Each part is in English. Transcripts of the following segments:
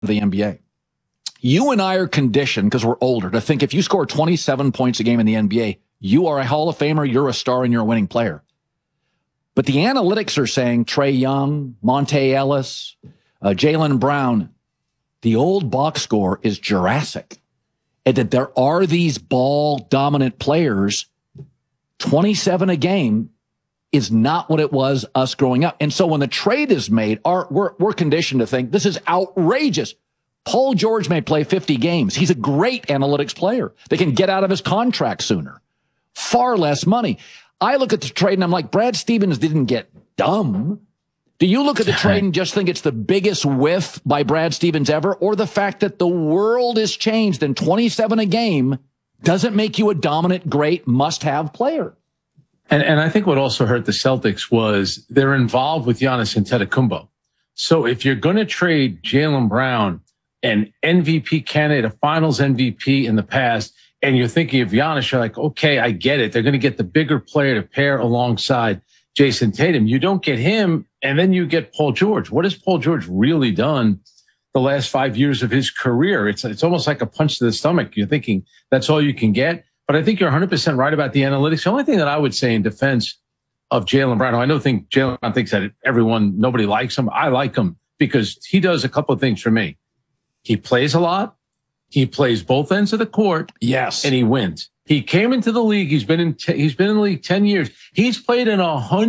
the NBA. You and I are conditioned, because we're older, to think if you score 27 points a game in the NBA, you are a Hall of Famer, you're a star, and you're a winning player. But the analytics are saying Trae Young, Monte Ellis, Jaylen Brown, the old box score is Jurassic. And that there are these ball-dominant players. 27 a game is not what it was us growing up. And so when the trade is made, we're conditioned to think this is outrageous. Paul George may play 50 games. He's a great analytics player. They can get out of his contract sooner. Far less money. I look at the trade and I'm like, Brad Stevens didn't get dumb. Do you look at the trade and just think it's the biggest whiff by Brad Stevens ever? Or the fact that the world has changed and 27 a game doesn't make you a dominant, great, must-have player? And I think what also hurt the Celtics was they're involved with Giannis Antetokounmpo. So if you're going to trade Jaylen Brown, an MVP candidate, a finals MVP in the past, and you're thinking of Giannis, you're like, okay, I get it. They're going to get the bigger player to pair alongside Jason Tatum. You don't get him, and then you get Paul George. What has Paul George really done the last 5 years of his career? It's almost like a punch to the stomach. You're thinking that's all you can get. But I think you're 100% right about the analytics. The only thing that I would say in defense of Jaylen Brown, I think Jaylen Brown thinks that nobody likes him. I like him because he does a couple of things for me. He plays a lot. He plays both ends of the court. Yes. And he wins. He came into the league. He's been in the league 10 years. He's played in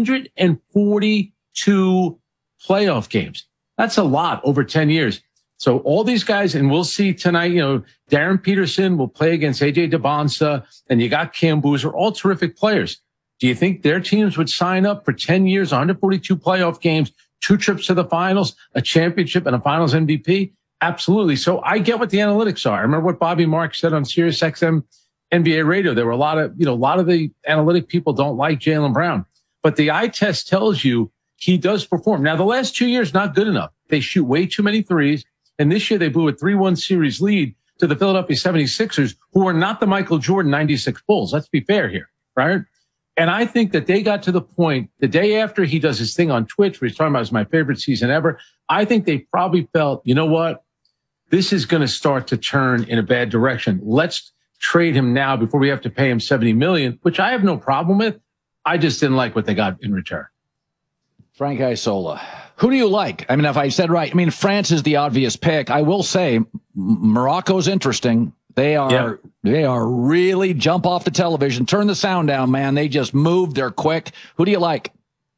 142 playoff games. That's a lot over 10 years. So all these guys, and we'll see tonight, Darren Peterson will play against AJ DeBonsa, and you got Cam Boozer, all terrific players. Do you think their teams would sign up for 10 years, 142 playoff games, 2 trips to the finals, a championship, and a finals MVP? Absolutely. So I get what the analytics are. I remember what Bobby Marks said on Sirius XM NBA radio. There were a lot of the analytic people don't like Jaylen Brown, but the eye test tells you he does perform. Now, the last 2 years, not good enough. They shoot way too many threes. And this year they blew a 3-1 series lead to the Philadelphia 76ers, who are not the Michael Jordan 96 Bulls. Let's be fair here, right? And I think that they got to the point the day after he does his thing on Twitch, where he's talking about it was my favorite season ever. I think they probably felt, you know what? This is going to start to turn in a bad direction. Let's trade him now before we have to pay him $70 million, which I have no problem with. I just didn't like what they got in return. Frank Isola. Who do you like? I mean, if I said right, France is the obvious pick. I will say Morocco's interesting. They are really jump off the television. Turn the sound down, man. They just move. They're quick. Who do you like?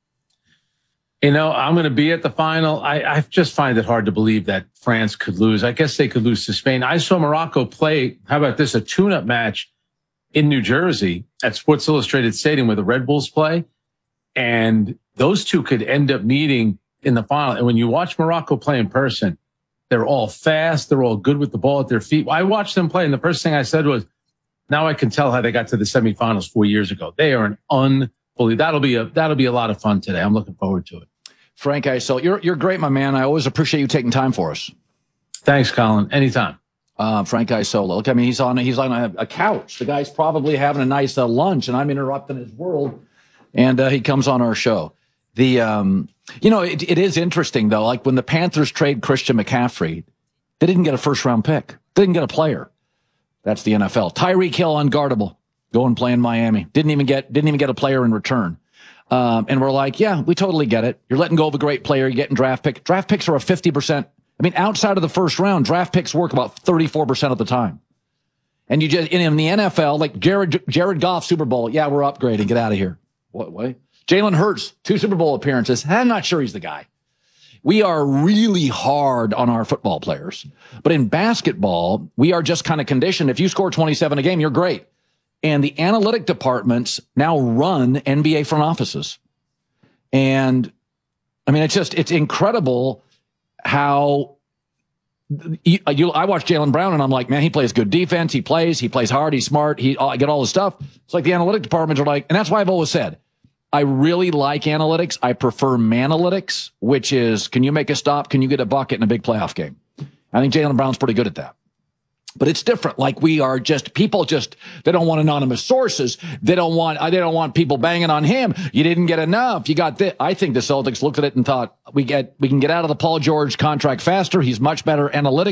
I'm going to be at the final. I just find it hard to believe that France could lose. I guess they could lose to Spain. I saw Morocco play, how about this, a tune-up match in New Jersey at Sports Illustrated Stadium where the Red Bulls play. And those two could end up meeting in the final. And when you watch Morocco play in person, they're all fast. They're all good with the ball at their feet. I watched them play, and the first thing I said was, now I can tell how they got to the semifinals 4 years ago. They are an unbelievable. That'll be a lot of fun today. I'm looking forward to it. Frank Isola, you're great, my man. I always appreciate you taking time for us. Thanks, Colin. Anytime. Frank Isola. Look, I mean, he's on a couch. The guy's probably having a nice lunch, and I'm interrupting his world. And he comes on our show. It is interesting, though. Like when the Panthers trade Christian McCaffrey, they didn't get a first-round pick. They didn't get a player. That's the NFL. Tyreek Hill, unguardable. Go and play in Miami. Didn't even get a player in return. And we're like, yeah, we totally get it. You're letting go of a great player. You're getting draft pick. Draft picks are a 50%. I mean, outside of the first round, draft picks work about 34% of the time. And you just, in the NFL, like Jared Goff, Super Bowl. Yeah, we're upgrading. Get out of here. What way? Jalen Hurts, 2 Super Bowl appearances. I'm not sure he's the guy. We are really hard on our football players. But in basketball, we are just kind of conditioned. If you score 27 a game, you're great. And the analytic departments now run NBA front offices. And I mean, it's incredible how I watch Jaylen Brown and I'm like, man, he plays good defense. He plays hard. He's smart. I get all the stuff. It's like the analytic departments are like, and that's why I've always said, I really like analytics. I prefer manalytics, which is, can you make a stop? Can you get a bucket in a big playoff game? I think Jaylen Brown's pretty good at that. But it's different. Like we are just people they don't want anonymous sources. They don't want people banging on him. You didn't get enough. You got this. I think the Celtics looked at it and thought we can get out of the Paul George contract faster. He's much better analytic.